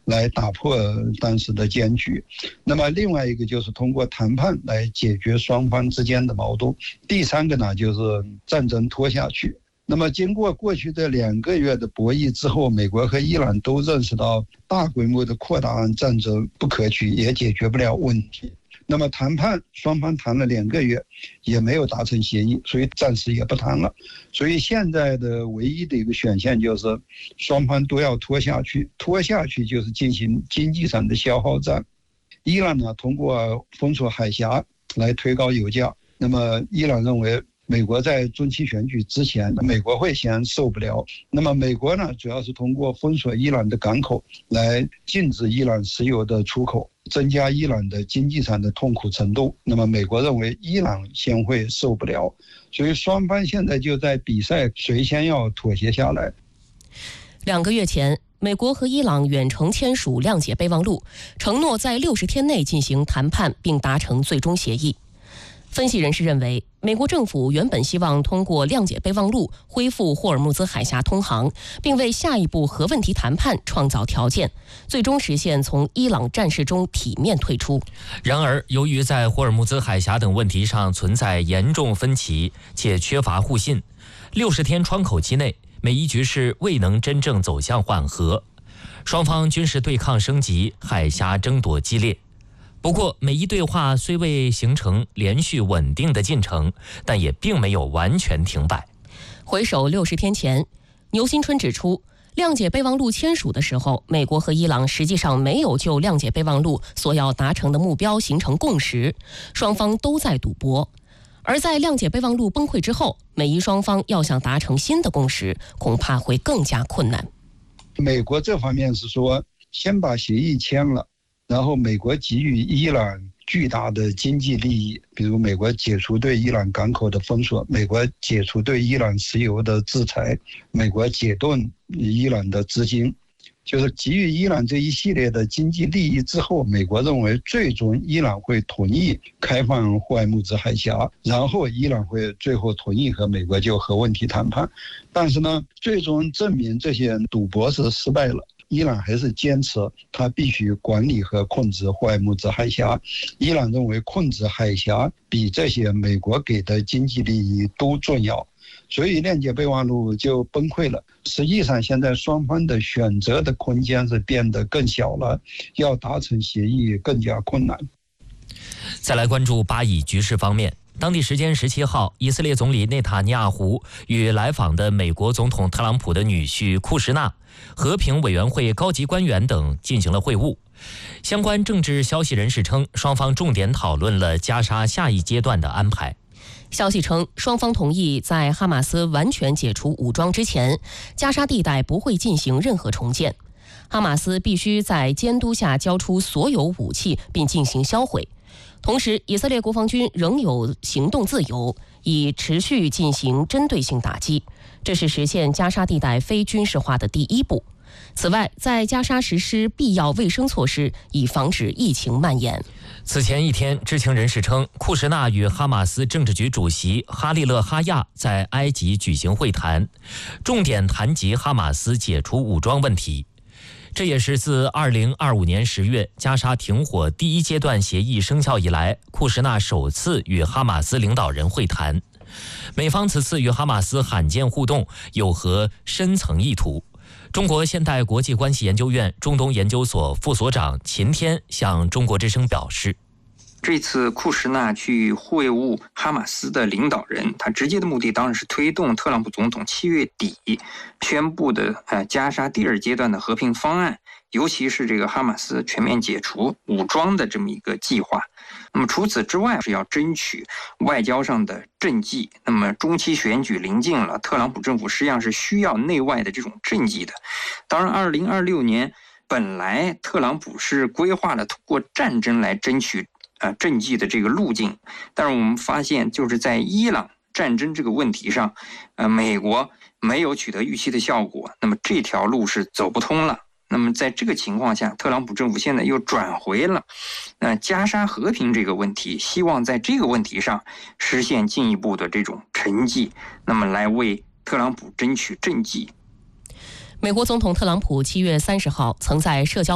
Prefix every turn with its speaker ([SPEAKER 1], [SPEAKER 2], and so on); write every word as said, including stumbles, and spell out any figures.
[SPEAKER 1] 来打破当时的僵局。那么另外一个就是通过谈判来解决双方之间的矛盾。第三个呢，就是战争拖下去。那么经过过去的两个月的博弈之后，美国和伊朗都认识到大规模的扩大战争不可取，也解决不了问题。那么谈判双方谈了两个月也没有达成协议，所以暂时也不谈了。所以现在的唯一的一个选项就是双方都要拖下去，拖下去就是进行经济上的消耗战。伊朗呢，通过封锁海峡来推高油价。那么伊朗认为美国在中期选举之前，美国会先受不了。那么美国呢，主要是通过封锁伊朗的港口来禁止伊朗石油的出口，增加伊朗的经济上的痛苦程度。那么美国认为伊朗先会受不了，所以双方现在就在比赛谁先要妥协下来。
[SPEAKER 2] 两个月前，美国和伊朗远程签署谅解备忘录，承诺在六十天内进行谈判并达成最终协议。分析人士认为，美国政府原本希望通过谅解备忘录恢复霍尔木兹海峡通航，并为下一步核问题谈判创造条件，最终实现从伊朗战事中体面退出。
[SPEAKER 3] 然而，由于在霍尔木兹海峡等问题上存在严重分歧，且缺乏互信，六十天窗口期内，美伊局势未能真正走向缓和，双方军事对抗升级，海峡争夺激烈。不过，美伊对话虽未形成连续稳定的进程，但也并没有完全停摆。
[SPEAKER 2] 回首六十天前，牛新春指出，谅解备忘录签署的时候，美国和伊朗实际上没有就谅解备忘录所要达成的目标形成共识，双方都在赌博。而在谅解备忘录崩溃之后，美伊双方要想达成新的共识，恐怕会更加困难。
[SPEAKER 1] 美国这方面是说，先把协议签了，然后美国给予伊朗巨大的经济利益，比如美国解除对伊朗港口的封锁，美国解除对伊朗石油的制裁，美国解冻伊朗的资金，就是给予伊朗这一系列的经济利益之后，美国认为最终伊朗会同意开放霍尔木兹海峡，然后伊朗会最后同意和美国就核问题谈判。但是呢，最终证明这些赌博是失败了。伊朗还是坚持他必须管理和控制霍尔木兹海峡。伊朗认为控制海峡比这些美国给的经济利益都重要，所以谅解备忘录就崩溃了。实际上现在双方的选择的空间是变得更小了，要达成协议更加困难。
[SPEAKER 3] 再来关注巴以局势方面。当地时间十七号，以色列总理内塔尼亚胡与来访的美国总统特朗普的女婿库什纳、和平委员会高级官员等进行了会晤。相关政治消息人士称，双方重点讨论了加沙下一阶段的安排。
[SPEAKER 2] 消息称，双方同意在哈马斯完全解除武装之前，加沙地带不会进行任何重建。哈马斯必须在监督下交出所有武器并进行销毁。同时，以色列国防军仍有行动自由，以持续进行针对性打击，这是实现加沙地带非军事化的第一步。此外，在加沙实施必要卫生措施，以防止疫情蔓延。
[SPEAKER 3] 此前一天，知情人士称，库什纳与哈马斯政治局主席哈利勒哈亚在埃及举行会谈，重点谈及哈马斯解除武装问题。这也是自二零二五年十月加沙停火第一阶段协议生效以来，库什纳首次与哈马斯领导人会谈。美方此次与哈马斯罕见互动，有何深层意图？中国现代国际关系研究院中东研究所副所长秦天向中国之声表示，
[SPEAKER 4] 这次库什纳去会晤哈马斯的领导人，他直接的目的当然是推动特朗普总统七月底宣布的呃加沙第二阶段的和平方案，尤其是这个哈马斯全面解除武装的这么一个计划。那么除此之外，是要争取外交上的政绩。那么中期选举临近了，特朗普政府实际上是需要内外的这种政绩的。当然，二零二六年本来特朗普是规划了通过战争来争取呃，政绩的这个路径，但是我们发现，就是在伊朗战争这个问题上，呃，美国没有取得预期的效果，那么这条路是走不通了。那么在这个情况下，特朗普政府现在又转回了，呃，加沙和平这个问题，希望在这个问题上实现进一步的这种成绩，那么来为特朗普争取政绩。
[SPEAKER 2] 美国总统特朗普七月三十号曾在社交